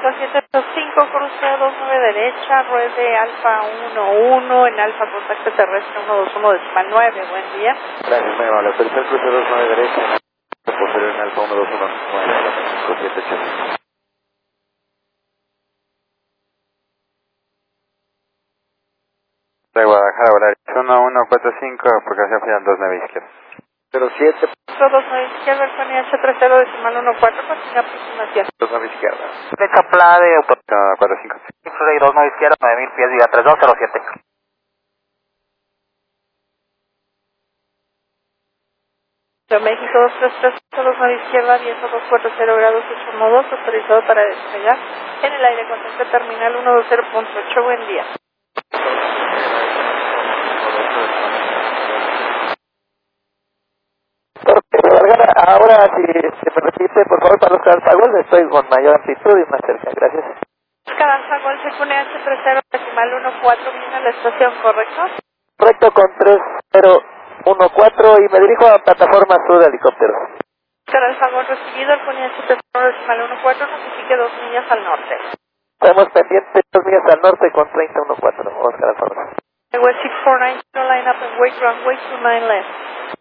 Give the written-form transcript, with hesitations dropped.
5 cruce 29 derecha, ruede Alfa 11, en Alfa contacto terrestre 121 decimal 9, buen día. Gracias, muy amable. Tercer cruce 29 derecha, posterior en Alfa 121, 9, de Guadalajara, Volaris 1145, aplicación final 29 izquierda. 07. 29 izquierda, el Pony H30 decimal 14, continúa aproximación. 29 izquierda. Derecha Pla de 45. 29 izquierda, 9000 pies, vía 3207. De México 233, 29 izquierda, viento 240 grados 812, autorizado para despegar en el aire con centro terminal 120.8, buen día. Ahora, si se me repite, por favor, para los Alfa Golf, estoy con mayor amplitud y más cerca. Gracias. Oscar Alfa Golf, el Pony H30 decimal 14, viene a la estación, ¿correcto? Correcto, con 3014 y me dirijo a plataforma sur de helicóptero. Oscar Alfa Golf recibido, el Pony H30 decimal 14, notifique 2 millas al norte. Estamos pendientes 2 millas al norte con 3014, Oscar Alfa Golf. West 649, line up and wait, runway 29 left.